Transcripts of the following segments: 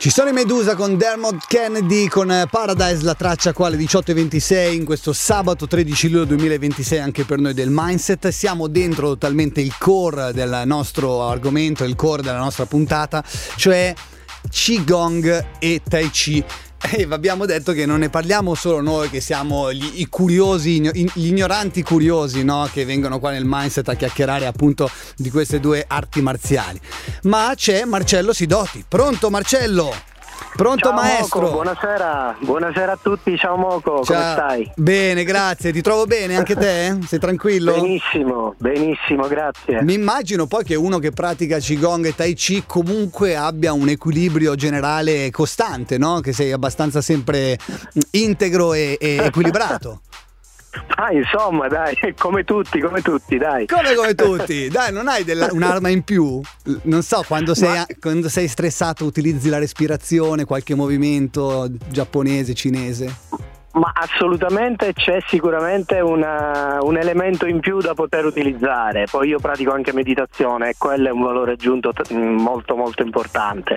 Ci sono i Medusa con Dermot Kennedy con Paradise, la traccia qua alle 18:26 in questo sabato 13 luglio 2026 anche per noi del Mindset. Siamo dentro totalmente il core del nostro argomento, il core della nostra puntata, cioè Qigong e Tai Chi. E abbiamo detto che non ne parliamo solo noi che siamo i curiosi, gli ignoranti curiosi, no? Che vengono qua nel Mindset a chiacchierare appunto di queste due arti marziali, ma c'è Marcello Sidoti. Pronto Marcello? Pronto, ciao, maestro? Moco, buonasera a tutti, ciao Moco, ciao. Come stai? Bene, grazie, ti trovo bene anche te? Sei tranquillo? Benissimo, grazie. Mi immagino poi che uno che pratica Qigong e Tai Chi comunque abbia un equilibrio generale costante, no? Che sei abbastanza sempre integro e equilibrato. Insomma, dai, come tutti, dai. Come tutti? Dai, non hai un'arma in più? Non so, quando sei stressato utilizzi la respirazione, qualche movimento giapponese, cinese? Ma assolutamente c'è sicuramente un elemento in più da poter utilizzare. Poi io pratico anche meditazione e quello è un valore aggiunto molto molto importante.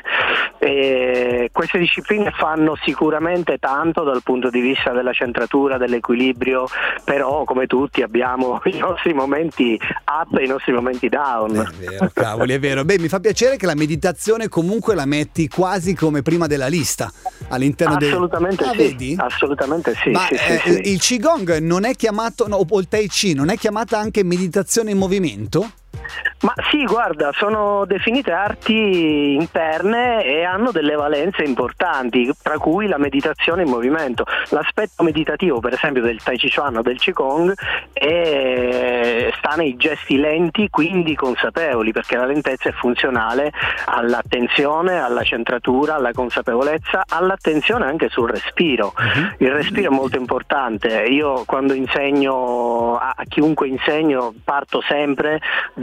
E queste discipline fanno sicuramente tanto dal punto di vista della centratura, dell'equilibrio, però come tutti abbiamo i nostri momenti up e i nostri momenti down. È vero, cavoli, è vero. Beh, mi fa piacere che la meditazione comunque la metti quasi come prima della lista all'interno assolutamente sì. Vedi? Assolutamente sì. Ma sì. Il Qigong non è chiamato, o il Tai Chi non è chiamata anche meditazione in movimento? Ma sì, guarda, sono definite arti interne e hanno delle valenze importanti, tra cui la meditazione in movimento. L'aspetto meditativo, per esempio, del Tai Chi Chuan o del Qigong sta nei gesti lenti, quindi consapevoli, perché la lentezza è funzionale all'attenzione, alla centratura, alla consapevolezza, all'attenzione anche sul respiro. Il respiro è molto importante. Io quando insegno a chiunque insegno parto sempre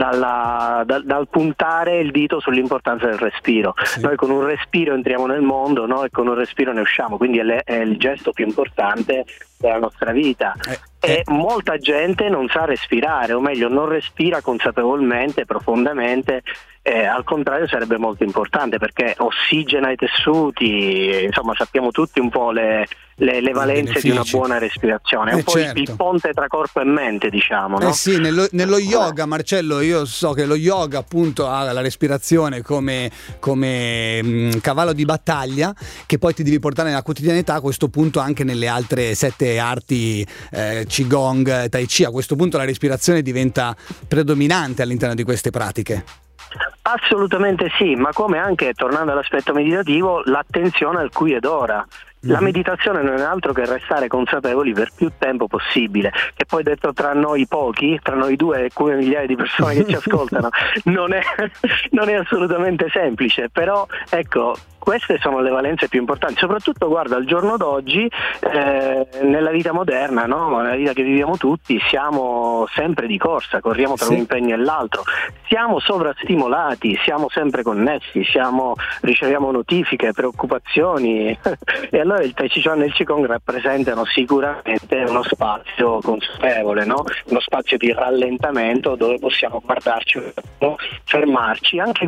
dal puntare il dito sull'importanza del respiro. Sì. Noi con un respiro entriamo nel mondo, no? E con un respiro ne usciamo, quindi è il gesto più importante della nostra vita. E molta gente non sa respirare, o meglio non respira consapevolmente, profondamente. Al contrario sarebbe molto importante perché ossigena i tessuti, insomma sappiamo tutti un po' le valenze di una buona respirazione, è un po' certo. il ponte tra corpo e mente, diciamo, no? Sì, nello yoga, Marcello, io so che lo yoga appunto ha la respirazione come cavallo di battaglia che poi ti devi portare nella quotidianità, a questo punto anche nelle altre 7 arti Qigong, Tai Chi, a questo punto la respirazione diventa predominante all'interno di queste pratiche. Assolutamente sì, ma come anche, tornando all'aspetto meditativo, l'attenzione al qui ed ora. La meditazione non è altro che restare consapevoli per più tempo possibile, che poi detto tra noi pochi, tra noi 2 e alcune migliaia di persone che ci ascoltano, non è assolutamente semplice, però ecco, queste sono le valenze più importanti, soprattutto guarda al giorno d'oggi nella vita moderna, no? Nella vita che viviamo tutti siamo sempre di corsa, corriamo tra un impegno e l'altro, siamo sovrastimolati, siamo sempre connessi, riceviamo notifiche, preoccupazioni e allora il Tai Chi Chuan e il Qigong rappresentano sicuramente uno spazio consapevole, no? Uno spazio di rallentamento dove possiamo guardarci, fermarci, anche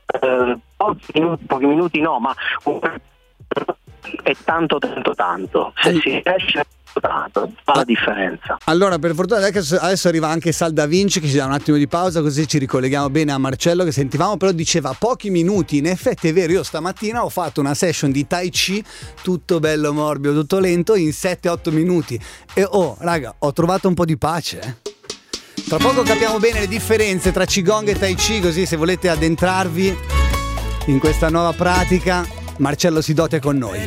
pochi minuti no, ma è tanto. Se si riesce tanto, fa la differenza. Allora, per fortuna adesso arriva anche Sal Da Vinci che ci dà un attimo di pausa, così ci ricolleghiamo bene a Marcello che sentivamo, però diceva pochi minuti. In effetti è vero, io stamattina ho fatto una session di Tai Chi tutto bello morbido, tutto lento, in 7-8 minuti e raga, ho trovato un po' di pace. Tra poco capiamo bene le differenze tra Qigong e Tai Chi, così se volete addentrarvi in questa nuova pratica, Marcello Sidoti è con noi.